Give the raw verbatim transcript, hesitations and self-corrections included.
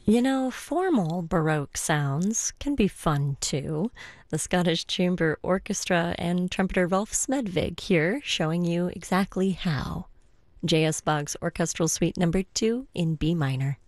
You know, formal Baroque sounds can be fun too. The Scottish Chamber Orchestra and trumpeter Rolf Smedvig here showing you exactly how. J S. Bach's Orchestral Suite Number two in B minor.